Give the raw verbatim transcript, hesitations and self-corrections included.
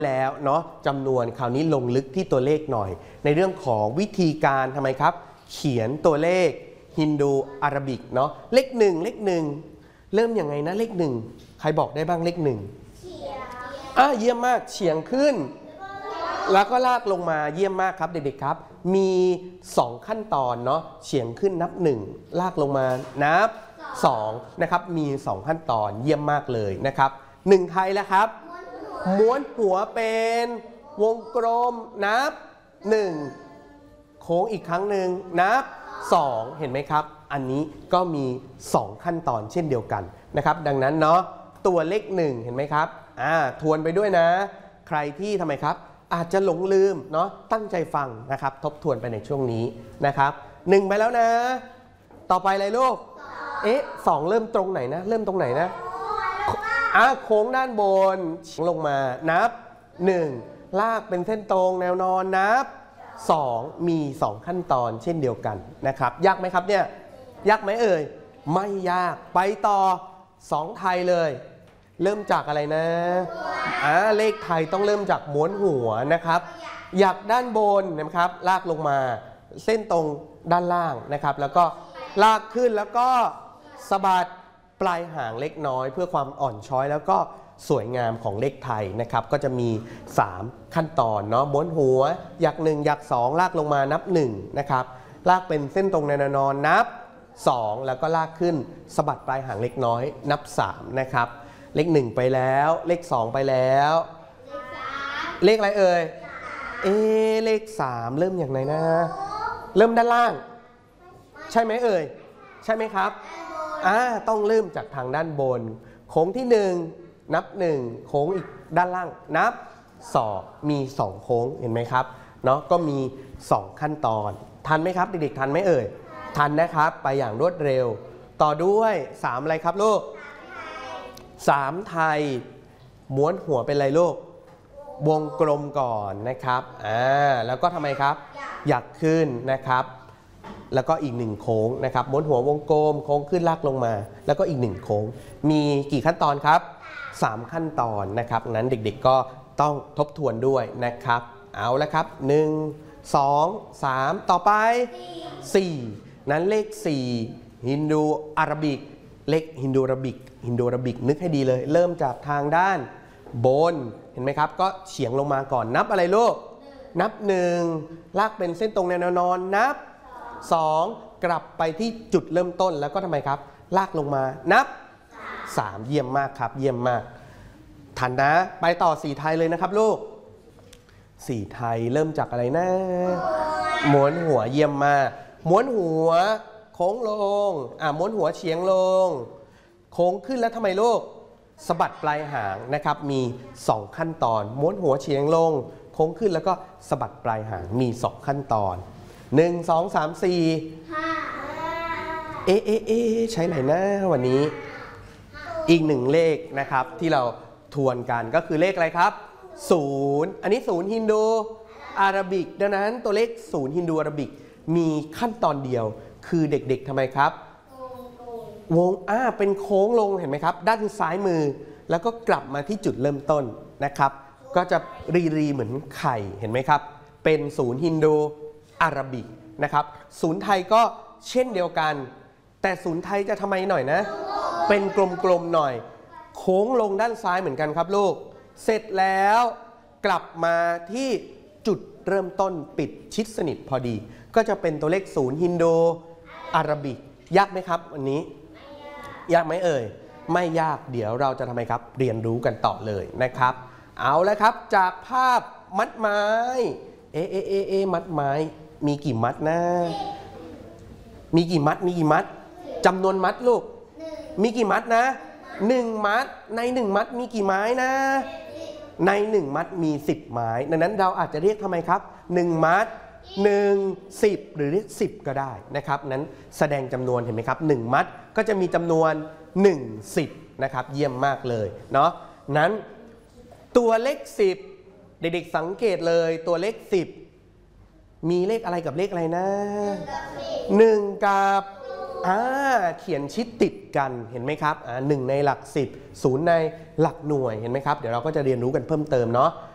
แล้วเนาะจำนวนคราวนี้ลงลึกที่ตัวเลขหน่อยในเรื่องของวิธีการทำไมครับเขียนตัวเลขฮินดูอาราบิกเนาะเลขหนึ่งเลขหนึ่งเริ่มยังไงนะเลขหนึ่งใครบอกได้บ้างเลขหนึ่งอ่ะเยี่ยมมากเฉียงขึ้นแล้วก็ลากลงมาเยี่ยมมากครับเด็กๆครับมีสองขั้นตอนเนาะเฉียงขึ้นนับหนึ่งลากลงมานับสองนะครับมีสองขั้นตอนเยี่ยมมากเลยนะครับหนึ่งไทยแล้วครับม้วนหัวเป็นวงกลมนับหนึ่งโค้งอีกครั้งหนึ่งนับสองเห็นไหมครับอันนี้ก็มีสองขั้นตอนเช่นเดียวกันนะครับดังนั้นเนาะตัวเลขหนึ่งเห็นไหมครับอ่าทวนไปด้วยนะใครที่ทำไมครับอาจจะหลงลืมเนาะตั้งใจฟังนะครับทบทวนไปในช่วงนี้นะครับหนึ่งไปแล้วนะต่อไปอะไรลูกเอ๊ะสองเริ่มตรงไหนนะเริ่มตรงไหนนะอ่ะโค้งด้านบนลงมานับหนึ่งลากเป็นเส้นตรงแนวนอนนับสองมีสองขั้นตอนเช่นเดียวกันนะครับยากไหมครับเนี่ยยากไหมเอ่ยไม่ยากไปต่อสองไทยเลยเริ่มจากอะไรนะอ่าเลขไทยต้องเริ่มจากม้วนหัวนะครับอยากด้านบนนะครับลากลงมาเส้นตรงด้านล่างนะครับแล้วก็ลากขึ้นแล้วก็สะบัดปลายหางเล็กน้อยเพื่อความอ่อนช้อยแล้วก็สวยงามของเลขไทยนะครับก็จะมีสามขั้นตอนเนาะม้วนหัวอยากหนึ่งอยากสองลากลงมานับหนึ่งนะครับลากเป็นเส้นตรงแนวนอนนับสองแล้วก็ลากขึ้นสะบัดปลายหางเล็กน้อยนับสามนะครับเลขหนึ่งไปแล้วเลขสองไปแล้วเลขอะไรเอ่ยเอเลขสามเริ่มอย่างไรนะเริ่มด้านล่างใช่ไหมเอ่ยใช่ไหมครับอ่าต้องเริ่มจากทางด้านบนโค้งที่หนึ่งนับหนึ่งโค้งอีกด้านล่างนับสองมีสองโค้งเห็นไหมครับเนาะก็มีสองขั้นตอนทันไหมครับเด็กๆทันไหมเอ่ยทันนะครับไปอย่างรวดเร็วต่อด้วยสามอะไรครับลูกสามไทยม้วนหัวเป็นอะไรลูกวงกลมก่อนนะครับอ่าแล้วก็ทำไมครับอยากขึ้นนะครับแล้วก็อีกหนึ่งโค้งนะครับม้วนหัววงกลมโค้งขึ้นลากลงมาแล้วก็อีกหนึ่งโค้งมีกี่ขั้นตอนครับสามขั้นตอนนะครับนั้นเด็กๆก็ต้องทบทวนด้วยนะครับเอาละครับหนึ่ง สอง สามต่อไปสี่นั้นเลขสี่ฮินดูอาราบิกเลขฮินดูอาราบิกฮินดูอาราบิกนึกให้ดีเลยเริ่มจากทางด้านบนเห็นไหมครับก็เฉียงลงมาก่อนนับอะไรลูกนับหนึ่งลากเป็นเส้นตรงแนวนอนนับสองกลับไปที่จุดเริ่มต้นแล้วก็ทำไมครับลากลงมานับสามเยี่ยมมากครับเยี่ยมมากทันนะไปต่อสี่ไทยเลยนะครับลูกสี่ไทยเริ่มจากอะไรนะม้วนหัวเยี่ยมมากม้วนหัวโค้งลงอ่ะม้วนหัวเฉียงลงโค้งขึ้นแล้วทำไมลูกสะบัดปลายหางนะครับมีสองขั้นตอนม้วนหัวเฉียงลงโค้งขึ้นแล้วก็สะบัดปลายหางมีสองขั้นตอนหนึ่ง สอง สาม สี่เอ๊ะเอ๊ะเอ๊ะใช้ไหนนะวันนี้อีกหนึ่งเลขนะครับที่เราทวนกันก็คือเลขอะไรครับศูนย์อันนี้ศูนย์ฮินดูอาราบิกดังนั้นตัวเลขศูนย์ฮินดูอาราบิกมีขั้นตอนเดียวคือเด็กๆทำไมครับวงอ่าเป็นโค้งลงเห็นไหมครับด้านซ้ายมือแล้วก็กลับมาที่จุดเริ่มต้นนะครับก็จะรีรีเหมือนไข่เห็นไหมครับเป็นศูนย์ฮินดูอาราบิกนะครับศูนย์ไทยก็เช่นเดียวกันแต่ศูนย์ไทยจะทำไมหน่อยนะเป็นกลมๆหน่อยโค้งลงด้านซ้ายเหมือนกันครับลูกเสร็จแล้วกลับมาที่จุดเริ่มต้นปิดชิดสนิทพอดีก็จะเป็นตัวเลขศูนย์ฮินดูอาราบิกยากไหมครับวันนี้ยากไหมเอ่ยไม่ยากเดี๋ยวเราจะทำไมครับเรียนรู้กันต่อเลยนะครับเอาแล้วครับจากภาพมัดไม้เอ๊ะเอ๊ะเอ๊ะเอ๊ะมัดไม้มีกี่มัดนะมีกี่มัดมีกี่มัดจำนวนมัดลูกมีกี่มัดนะหนึ่งมัดในหนึ่งมัดมีกี่ไม้นะในหนึ่งมัดมีสิบไม้ดังนั้นเราอาจจะเรียกทำไมครับหนึ่งมัดหนึ่ง สิบหรือเรียกสิบก็ได้นะครับนั้นแสดงจำนวนเห็นไหมครับหนึ่งมัดก็จะมีจำนวนหนึ่ง สิบนะครับเยี่ยมมากเลยเนาะนั้นตัวเลขสิบเด็กๆสังเกตเลยตัวเลขสิบมีเลขอะไรกับเลขอะไรนะหนึ่งกับอ่าเขียนชิดติดกันเห็นไหมครับอ่าหนึ่งในหลักสิบศูนย์ในหลักหน่วยเห็นไหมครับเดี๋ยวเราก็จะเรียนรู้กันเพิ่มเติมเนาะ